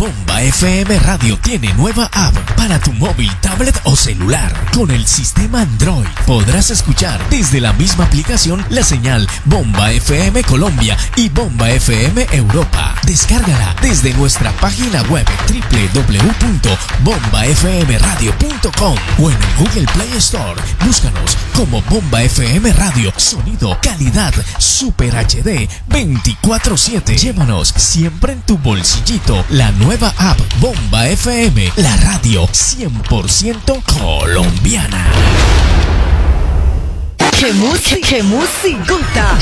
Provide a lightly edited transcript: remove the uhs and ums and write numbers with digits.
Bomba FM Radio tiene nueva app para tu móvil, tablet o celular. Con el sistema Android podrás escuchar desde la misma aplicación la señal Bomba FM Colombia y Bomba FM Europa. Descárgala desde nuestra página web www.bombafmradio.com o en el Google Play Store. Búscanos como Bomba FM Radio. Sonido, calidad, Super HD 24/7. Llévanos siempre en tu bolsillito la nueva app Bomba FM, la radio 100% colombiana. ¡Qué musicota!